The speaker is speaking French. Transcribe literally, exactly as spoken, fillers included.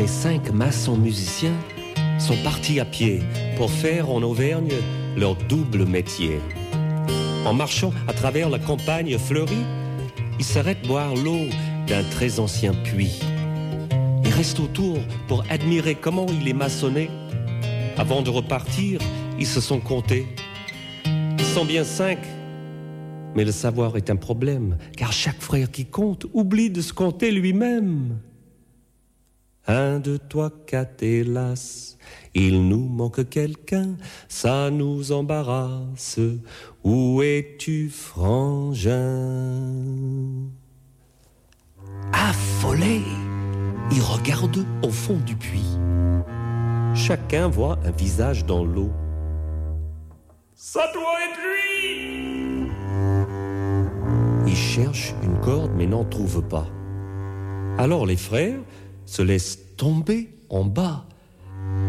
Ces cinq maçons musiciens sont partis à pied pour faire en Auvergne leur double métier. En marchant à travers la campagne fleurie, ils s'arrêtent boire l'eau d'un très ancien puits. Ils restent autour pour admirer comment il est maçonné. Avant de repartir, ils se sont comptés. Ils sont bien cinq, mais le savoir est un problème, car chaque frère qui compte oublie de se compter lui-même. Un, deux, trois, quatre, hélas, il nous manque quelqu'un, ça nous embarrasse. Où es-tu, frangin? Affolés, ils regardent au fond du puits. Chacun voit un visage dans l'eau. Ça doit être lui! Ils cherchent une corde mais n'en trouvent pas. Alors les frères se laissent tomber en bas.